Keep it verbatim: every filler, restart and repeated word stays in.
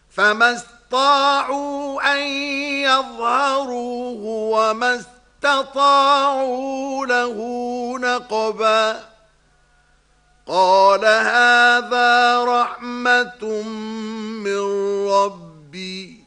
فما استطاعوا أن يظهروه وما استطاعوا له نقبا قال هذا رحمة من ربي